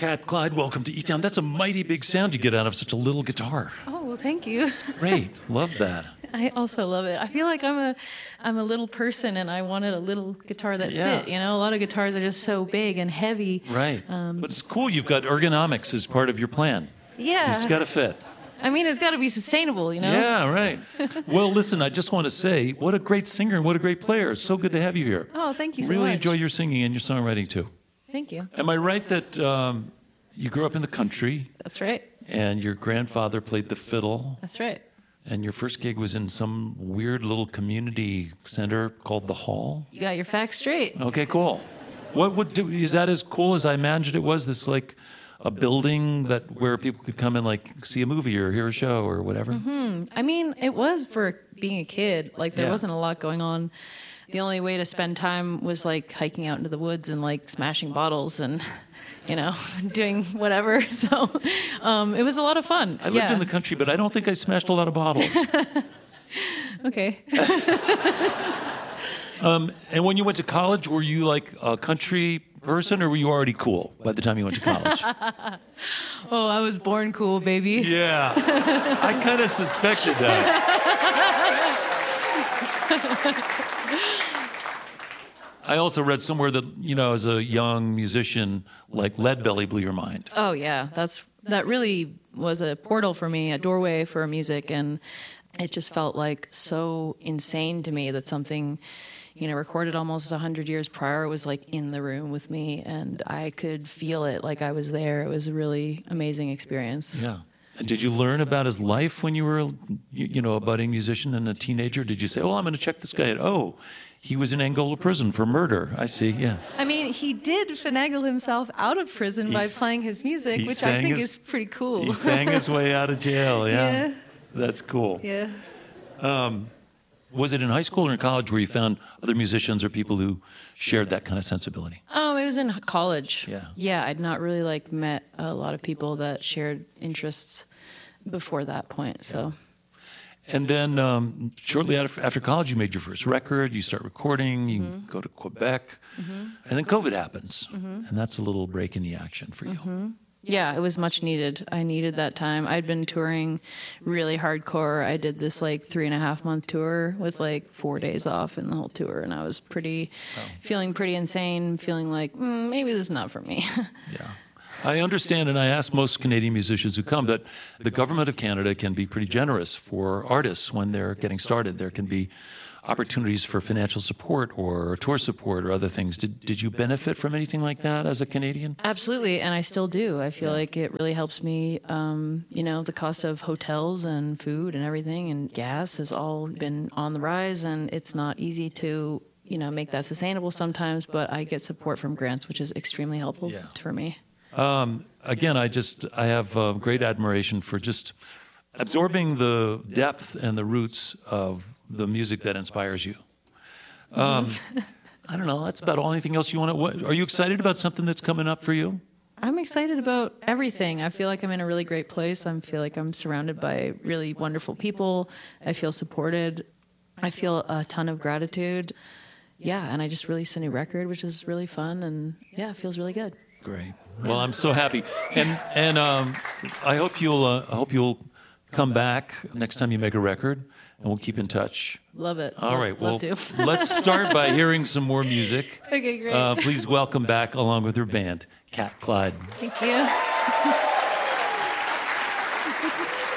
Kat, Clyde, welcome to E-Town. That's a mighty big sound you get out of such a little guitar. Oh, well, thank you. Great. Love that. I also love it. I feel like I'm a little person, and I wanted a little guitar that fit. You know, a lot of guitars are just so big and heavy. Right. But it's cool. You've got ergonomics as part of your plan. Yeah. It's got to fit. I mean, it's got to be sustainable, you know? Yeah, right. Well, listen, I just want to say, what a great singer and what a great player. It's so good to have you here. Oh, thank you so really much. enjoy your singing and your songwriting, too. Thank you. Am I right that you grew up in the country? That's right. And your grandfather played the fiddle? That's right. And your first gig was in some weird little community center called The Hall? You got your facts straight. Okay, cool. Is that as cool as I imagined it was? This like a building where people could come and like see a movie or hear a show or whatever? Mm-hmm. I mean, it was for being a kid. Like there wasn't a lot going on. The only way to spend time was like hiking out into the woods and like smashing bottles and, you know, doing whatever. So it was a lot of fun. I lived in the country, but I don't think I smashed a lot of bottles. Okay. And when you went to college, were you like a country person or were you already cool by the time you went to college? Oh, I was born cool, baby. Yeah. I kind of suspected that. I also read somewhere that, you know, as a young musician, like Leadbelly blew your mind. Oh, yeah. That really was a portal for me, a doorway for music. And it just felt like so insane to me that something, you know, recorded almost 100 years prior was like in the room with me. And I could feel it like I was there. It was a really amazing experience. Yeah. And did you learn about his life when you were, you know, a budding musician and a teenager? Did you say, oh, I'm going to check this guy out? Oh, he was in Angola prison for murder. I see, yeah. I mean, he did finagle himself out of prison by playing his music, which I think is pretty cool. He sang his way out of jail, yeah. That's cool. Yeah. Was it in high school or in college where you found other musicians or people who shared that kind of sensibility? It was in college. Yeah. Yeah, I'd not really like met a lot of people that shared interests before that point. So. And then shortly after college, you made your first record. You start recording. You go to Quebec, and then COVID happens, and that's a little break in the action for you. Yeah, it was much needed. I needed that time. I'd been touring really hardcore. I did this like 3.5-month tour with like 4 days off in the whole tour. And I was feeling pretty insane, feeling like maybe this is not for me. Yeah. I understand, and I ask most Canadian musicians who come, that the government of Canada can be pretty generous for artists when they're getting started. There can be opportunities for financial support or tour support or other things. Did you benefit from anything like that as a Canadian? Absolutely, and I still do. I feel like it really helps me. You know, the cost of hotels and food and everything and gas has all been on the rise, and it's not easy to, you know, make that sustainable sometimes, but I get support from grants, which is extremely helpful for me. Again, I have great admiration for just absorbing the depth and the roots of the music that inspires you. I don't know. That's about all. Anything else you want to? Are you excited about something that's coming up for you? I'm excited about everything. I feel like I'm in a really great place. I feel like I'm surrounded by really wonderful people. I feel supported. I feel a ton of gratitude. Yeah, and I just released a new record, which is really fun, and yeah, it feels really good. Great. Well, I'm so happy, and I hope you'll come back next time you make a record, and we'll keep in touch. Love it. All right. Well, love to. Let's start by hearing some more music. Okay, great. Please welcome back, along with her band, Kat Clyde. Thank you.